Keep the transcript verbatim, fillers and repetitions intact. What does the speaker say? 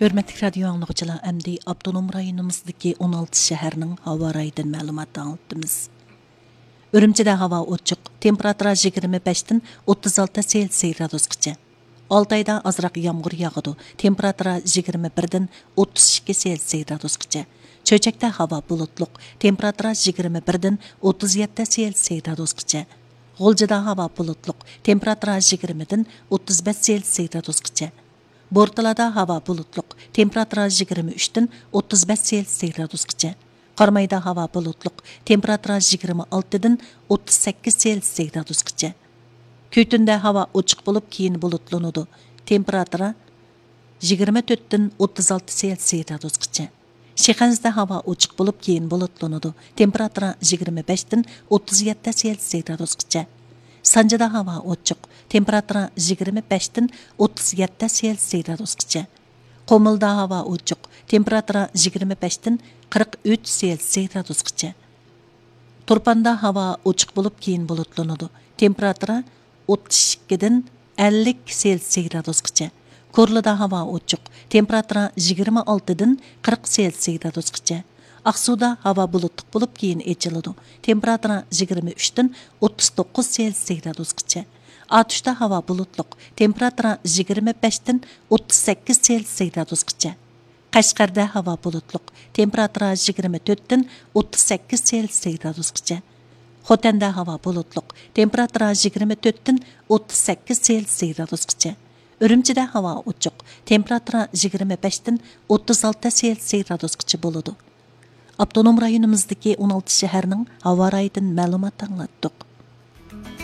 Hörmətli radio anlıqçılar, əmdi Abdunum rayonumuzdaki on altı şəhərinin hava rayıdan məlumat anlattımız. Ürümçidə hava ochiq, temperatura yigirma beshdan o'ttiz olti Selsiy gradusgacha. Altayda azraq yağmur yağıdı, temperatura yigirma birdan o'ttiz ikki Selsiy gradusgacha. Çöçəkdə hava bulutluq, temperatura yigirma birdan o'ttiz yetti Selsiy gradusgacha. G'uljida hava bulutluq, temperatura yigirmadan o'ttiz besh Selsiy gradusgacha. Bortalada hava bulutluq, temperatura yigirma uchdan o'ttiz besh Selsiy gradusgacha. Qarmayda hava bulutluq, temperatura yigirma oltidan o'ttiz sakkiz Selsiy gradusgacha. Köytündə hava ochiq bo'lib, keyin bulutlanadi. Temperatura yigirma to'rtdan o'ttiz olti Selsiy gradusgacha. Shixanzda hava ochiq bo'lib, keyin bulutlanadi. Temperatura yigirma beshdan o'ttiz yetti Selsiy gradusgacha. Sanjada hava ochiq, temperatura yigirma beshdan o'ttiz yetti Selsiy gradusgacha. Qomilda hava ochiq, temperatura yigirma beshdan qirq uch Selsiy gradusgacha. Turpanda hava ochiq bo'lib, keyin bulutlanadi. Temperatura o'ttiz ikkidan ellik Selsiy gradusgacha. Korlida hava ochiq, temperatura yigirma oltidan qirq Selsiy gradusgacha. Aqsuda hava bulutluq bo'lib, keyin echiladi. Temperatura yigirma uchdan o'ttiz to'qqiz Selsiy gradusgacha. Atuşda hava bulutluq, temperatura yigirma beshdan o'ttiz sakkiz Selsiy gradusgacha. Qashqarda hava bulutluq, temperatura yigirma to'rtdan o'ttiz sakkiz Selsiy gradusgacha. Xotanda hava bulutluq, temperatura yigirma to'rtdan o'ttiz sakkiz Selsiy gradusgacha. Ürümçide hava ochiq, temperatura yigirma beshdan o'ttiz olti Selsiy gradusgacha bo'ladi. Abdunum rayonumuzdaki on altı şəhərinin hava rayıdan məlumat anlattık.